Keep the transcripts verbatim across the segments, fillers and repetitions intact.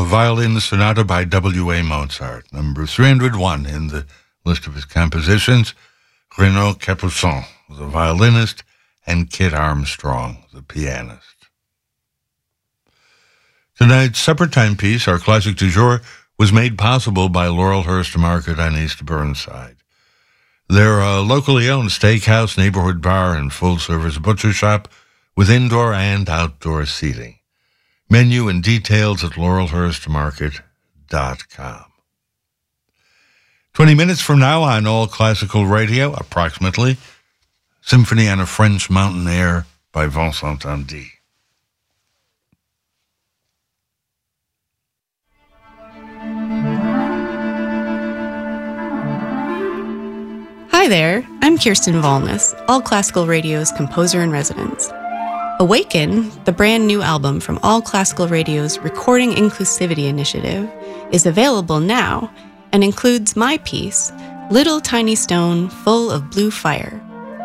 Violin Sonata by W A Mozart, number three hundred one in the list of his compositions. Renaud Capuçon, the violinist, and Kit Armstrong, the pianist. Tonight's supper time piece, our classic du jour, was made possible by Laurelhurst Market on East Burnside. They're a locally owned steakhouse, neighborhood bar, and full-service butcher shop with indoor and outdoor seating. Menu and details at laurelhurst market dot com. Twenty minutes from now on All Classical Radio, approximately, Symphony on a French Mountain Air by Vincent Tandy. Hi there, I'm Kirsten Volness, All Classical Radio's composer-in-residence. Awaken, the brand new album from All Classical Radio's Recording Inclusivity Initiative, is available now and includes my piece, Little Tiny Stone Full of Blue Fire.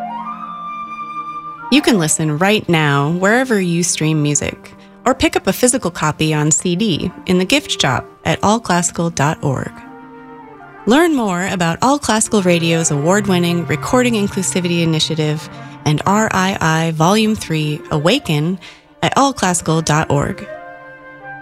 You can listen right now wherever you stream music, or pick up a physical copy on C D in the gift shop at all classical dot org. Learn more about All Classical Radio's award-winning Recording Inclusivity Initiative and R I I Volume three Awaken at all classical dot org.